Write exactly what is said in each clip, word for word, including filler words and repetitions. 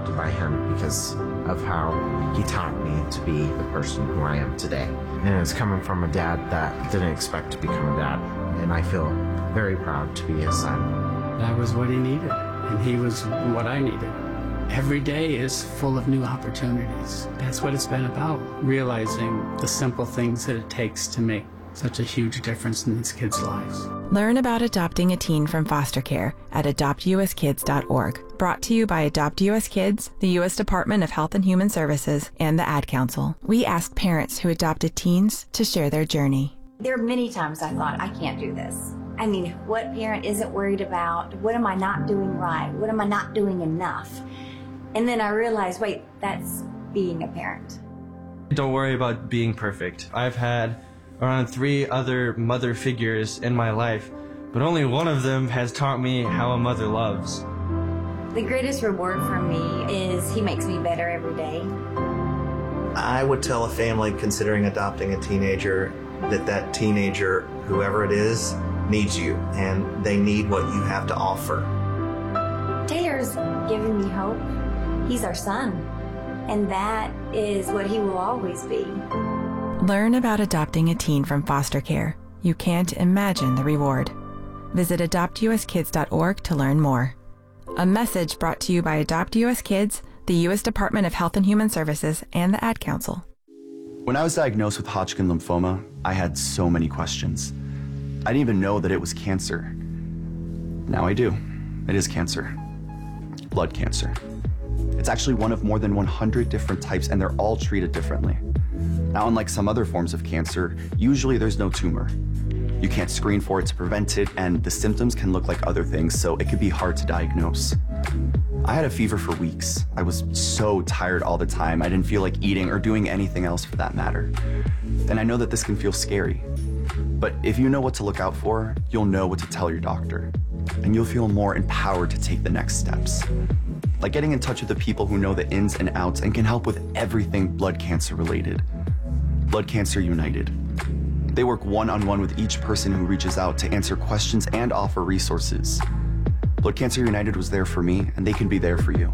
adopted by him because of how he taught me to be the person who I am today. And it's coming from a dad that didn't expect to become a dad, and I feel very proud to be his son. That was what he needed, and he was what I needed. Every day is full of new opportunities. That's what it's been about, realizing the simple things that it takes to make such a huge difference in these kids' lives. Learn about adopting a teen from foster care at adopt u s kids dot org. Brought to you by Adopt U S Kids, the U S Department of Health and Human Services, and the Ad Council. We asked parents who adopted teens to share their journey. There are many times I thought, I can't do this. I mean, what parent isn't worried about? What am I not doing right? What am I not doing enough? And then I realized, wait, that's being a parent. Don't worry about being perfect. I've had around three other mother figures in my life, but only one of them has taught me how a mother loves. The greatest reward for me is he makes me better every day. I would tell a family considering adopting a teenager that that teenager, whoever it is, needs you, and they need what you have to offer. Taylor's given me hope. He's our son, and that is what he will always be. Learn about adopting a teen from foster care. You can't imagine the reward. Visit adopt u s kids dot org to learn more. A message brought to you by Adopt U S Kids, the U S Department of Health and Human Services, and the Ad Council. When I was diagnosed with Hodgkin lymphoma, I had so many questions. I didn't even know that it was cancer. Now I do. It is cancer. Blood cancer. It's actually one of more than one hundred different types, and they're all treated differently. Now, unlike some other forms of cancer, usually there's no tumor. You can't screen for it to prevent it, and the symptoms can look like other things, so it could be hard to diagnose. I had a fever for weeks. I was so tired all the time. I didn't feel like eating or doing anything else for that matter. And I know that this can feel scary. But if you know what to look out for, you'll know what to tell your doctor. And you'll feel more empowered to take the next steps. Like getting in touch with the people who know the ins and outs and can help with everything blood cancer related. Blood Cancer United. They work one-on-one with each person who reaches out to answer questions and offer resources. Blood Cancer United was there for me, and they can be there for you.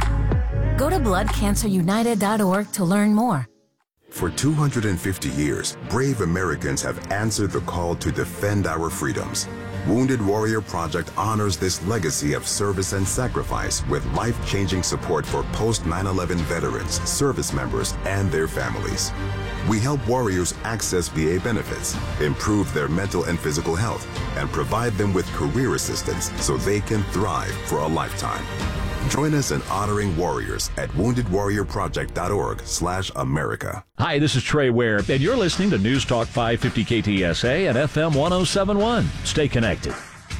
Go to blood cancer united dot org to learn more. For two hundred fifty years, brave Americans have answered the call to defend our freedoms. Wounded Warrior Project honors this legacy of service and sacrifice with life-changing support for post nine eleven veterans, service members, and their families. We help warriors access V A benefits, improve their mental and physical health, and provide them with career assistance so they can thrive for a lifetime. Join us in honoring warriors at wounded warrior project dot org slash America. Hi, this is Trey Ware, and you're listening to News Talk five fifty K T S A and F M one oh seven point one. Stay connected.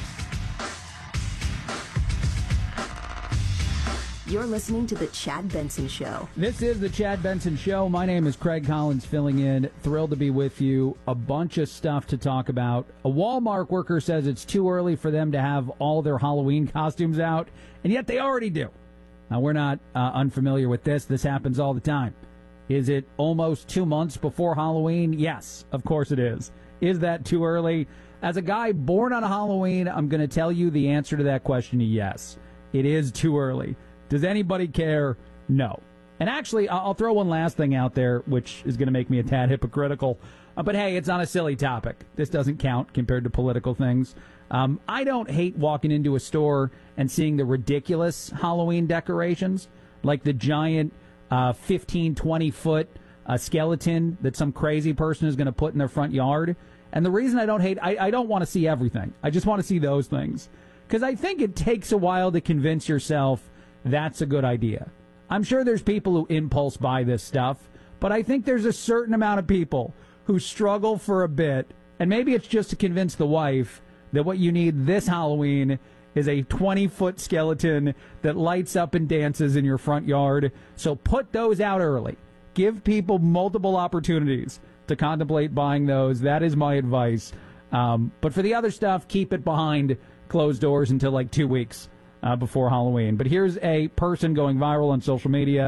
You're listening to The Chad Benson Show. This is The Chad Benson Show. My name is Craig Collins, filling in. Thrilled to be with you. A bunch of stuff to talk about. A Walmart worker says it's too early for them to have all their Halloween costumes out, and yet they already do. Now, we're not uh, unfamiliar with this. This happens all the time. Is it almost two months before Halloween? Yes, of course it is. Is that too early? As a guy born on Halloween, I'm going to tell you the answer to that question is yes. It is too early. Does anybody care? No. And actually, I'll throw one last thing out there, which is going to make me a tad hypocritical. Uh, but hey, it's on a silly topic. This doesn't count compared to political things. Um, I don't hate walking into a store and seeing the ridiculous Halloween decorations, like the giant uh, fifteen, twenty-foot uh, skeleton that some crazy person is going to put in their front yard. And the reason I don't hate, I, I don't want to see everything. I just want to see those things. Because I think it takes a while to convince yourself that's a good idea. I'm sure there's people who impulse buy this stuff, but I think there's a certain amount of people who struggle for a bit, and maybe it's just to convince the wife that what you need this Halloween is a twenty-foot skeleton that lights up and dances in your front yard. So put those out early. Give people multiple opportunities to contemplate buying those. That is my advice. Um, but for the other stuff, keep it behind closed doors until like two weeks. Uh, before Halloween. But here's a person going viral on social media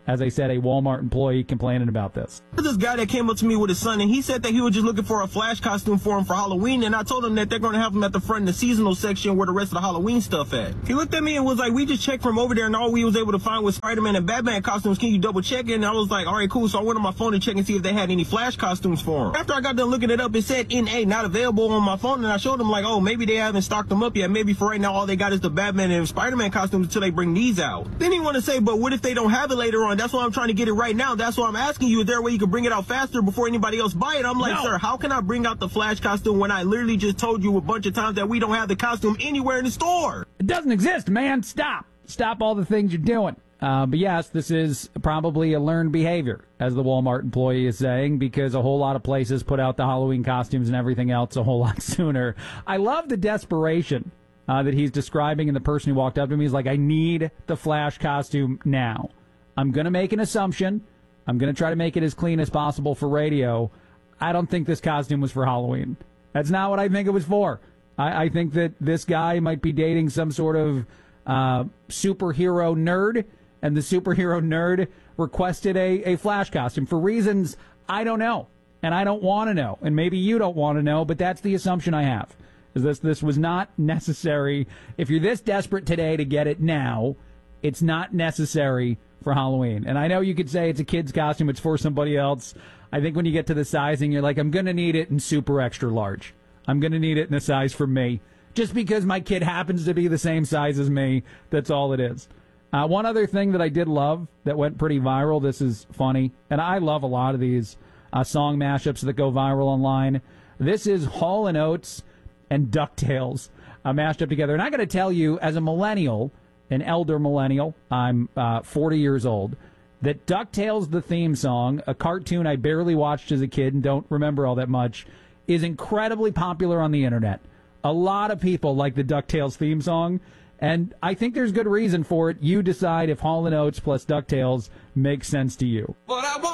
as I said, a Walmart employee complaining about this. There's this guy that came up to me with his son, and he said that he was just looking for a Flash costume for him for Halloween, and I told him that they're going to have him at the front in the seasonal section where the rest of the Halloween stuff at. He looked at me and was like, we just checked from over there, and all we was able to find was Spider-Man and Batman costumes. Can you double check it? And I was like, all right, cool. So I went on my phone to check and see if they had any Flash costumes for him. After I got done looking it up, it said N A, not available on my phone, and I showed him like, oh, maybe they haven't stocked them up yet. Maybe for right now, all they got is the Batman and Spider-Man costumes until they bring these out. Then he want to say, but what if they don't have it later on? That's why I'm trying to get it right now. That's why I'm asking you, is there a way you can bring it out faster before anybody else buy it? I'm like, no. Sir, how can I bring out the Flash costume when I literally just told you a bunch of times that we don't have the costume anywhere in the store? It doesn't exist, man. Stop. Stop all the things you're doing. Uh, but yes, this is probably a learned behavior, as the Walmart employee is saying, because a whole lot of places put out the Halloween costumes and everything else a whole lot sooner. I love the desperation uh, that he's describing, and the person who walked up to me is like, I need the Flash costume now. I'm going to make an assumption. I'm going to try to make it as clean as possible for radio. I don't think this costume was for Halloween. That's not what I think it was for. I, I think that this guy might be dating some sort of uh, superhero nerd, and the superhero nerd requested a, a Flash costume for reasons I don't know, and I don't want to know, and maybe you don't want to know, but that's the assumption I have, is this, this was not necessary. If you're this desperate today to get it now, it's not necessary for Halloween. And I know you could say it's a kid's costume, it's for somebody else. I think when you get to the sizing, you're like, I'm going to need it in super extra large. I'm going to need it in a size for me. Just because my kid happens to be the same size as me, that's all it is. Uh, one other thing that I did love that went pretty viral, this is funny, and I love a lot of these uh, song mashups that go viral online. This is Hall and Oates and DuckTales uh, mashed up together. And I got to tell you, as a millennial, an elder millennial, I'm uh, forty years old, that DuckTales, the theme song, a cartoon I barely watched as a kid and don't remember all that much, is incredibly popular on the internet. A lot of people like the DuckTales theme song, and I think there's good reason for it. You decide if Hall and Oates plus DuckTales makes sense to you. But I